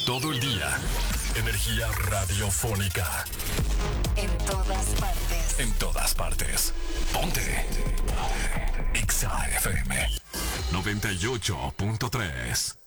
Todo el día. Energía radiofónica. En todas partes. En todas partes. Ponte. Exa FM 98.3.